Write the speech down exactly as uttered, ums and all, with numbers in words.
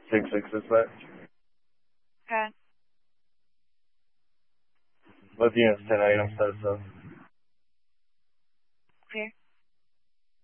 Six six dispatch. Okay. Both units ten eight, I'm status of.